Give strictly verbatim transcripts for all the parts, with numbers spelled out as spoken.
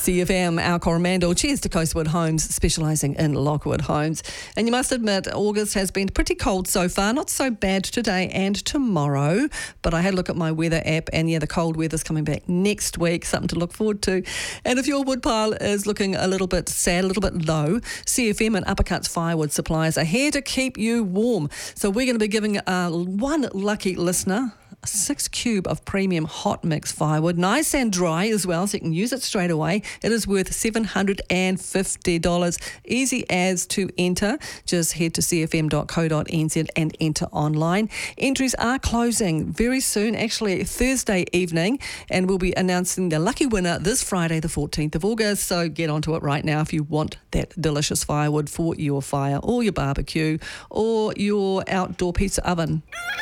C F M, our Coromandel. Cheers to Coastwood Homes, specialising in Lockwood homes. And you must admit, August has been pretty cold so far. Not so bad today and tomorrow. But I had a look at my weather app, and yeah, the cold weather's coming back next week. Something to look forward to. And if your woodpile is looking a little bit sad, a little bit low, C F M and Uppercuts Firewood Suppliers are here to keep you warm. So we're going to be giving uh, one lucky listener a six cube of premium hot mix firewood, nice and dry as well, so you can use it straight away. It is worth seven hundred fifty dollars. Easy as to enter. Just head to c f m dot co dot n z and enter online. Entries are closing very soon, actually Thursday evening, and we'll be announcing the lucky winner this Friday, the fourteenth of August. So get onto it right now if you want that delicious firewood for your fire or your barbecue or your outdoor pizza oven.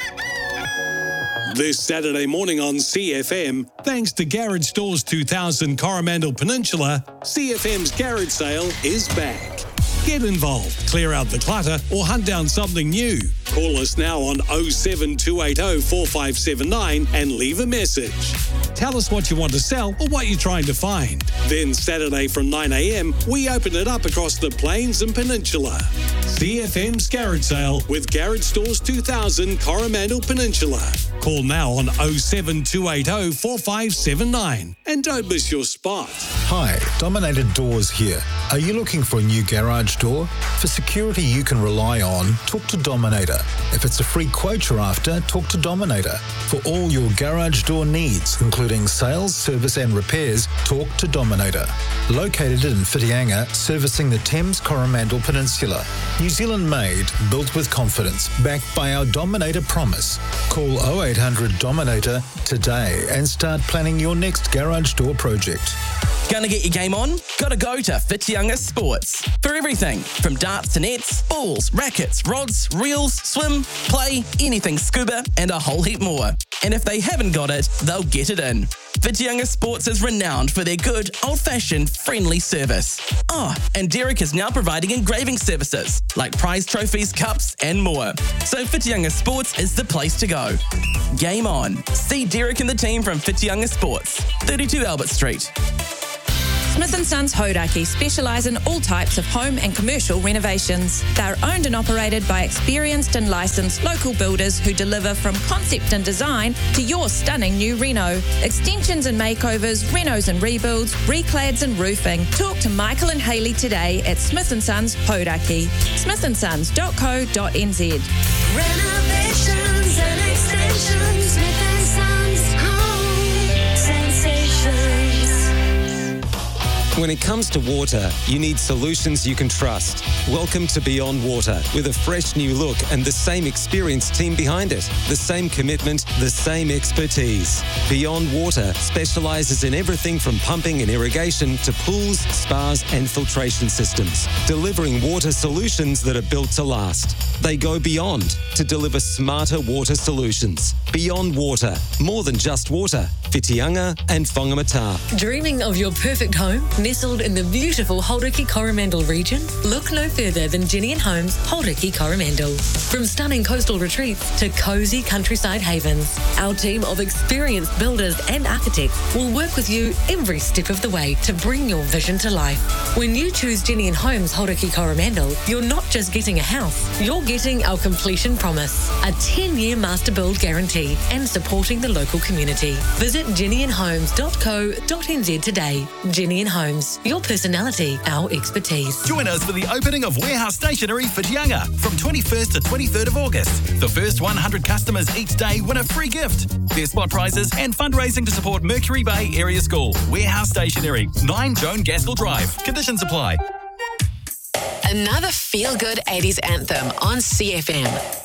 This Saturday morning on C F M, thanks to Garage Stores two thousand Coromandel Peninsula, C F M's garage sale is back. Get involved, clear out the clutter, or hunt down something new. Call us now on oh seven two eight oh four five seven nine and leave a message. Tell us what you want to sell or what you're trying to find. Then Saturday from nine a m, we open it up across the Plains and Peninsula. C F M's Garage Sale with Garage Stores two thousand Coromandel Peninsula. Call now on oh seven two eight oh four five seven nine and don't miss your spot. Hi, Dominator Doors here. Are you looking for a new garage door? For security you can rely on, talk to Dominator. If it's a free quote you're after, talk to Dominator. For all your garage door needs, including sales, service and repairs, talk to Dominator. Located in Whitianga, servicing the Thames Coromandel Peninsula. New Zealand made, built with confidence, backed by our Dominator promise. Call oh eight hundred Dominator today and start planning your next garage door project. Gonna get your game on? Gotta go to Whitianga Sports. For everything from darts to nets, balls, rackets, rods, reels, swim, play, anything scuba, and a whole heap more. And if they haven't got it, they'll get it in. Whitianga Sports is renowned for their good, old-fashioned, friendly service. Oh, and Derek is now providing engraving services, like prize trophies, cups, and more. So Whitianga Sports is the place to go. Game on. See Derek and the team from Whitianga Sports, thirty-two Albert Street. Smith and Sons Hodaki specialise in all types of home and commercial renovations. They're owned and operated by experienced and licensed local builders who deliver from concept and design to your stunning new reno. Extensions and makeovers, renos and rebuilds, reclads and roofing. Talk to Michael and Hayley today at Smith and Sons Hodaki. smith and sons dot co dot n z. Renovations and extensions, Smith and Sons Home Sensations. When it comes to water, you need solutions you can trust. Welcome to Beyond Water, with a fresh new look and the same experienced team behind it. The same commitment, the same expertise. Beyond Water specialises in everything from pumping and irrigation to pools, spas and filtration systems, delivering water solutions that are built to last. They go beyond to deliver smarter water solutions. Beyond Water, more than just water. Whitianga and Whangamata. Dreaming of your perfect home? Nestled in the beautiful Hauraki Coromandel region? Look no further than Jenny and Homes Hauraki Coromandel. From stunning coastal retreats to cosy countryside havens, our team of experienced builders and architects will work with you every step of the way to bring your vision to life. When you choose Jenny and Homes Hauraki Coromandel, you're not just getting a house, you're getting our completion promise, a ten-year master build guarantee, and supporting the local community. Visit jenny and homes dot co dot n z today. Jenny and Homes, your personality, our expertise. Join us for the opening of Warehouse Stationery Whitianga from twenty-first to twenty-third of August. The first one hundred customers each day win a free gift. There's spot prizes and fundraising to support Mercury Bay Area School. Warehouse Stationery, nine Joan Gaskell Drive. Conditions apply. Another feel-good eighties anthem on C F M.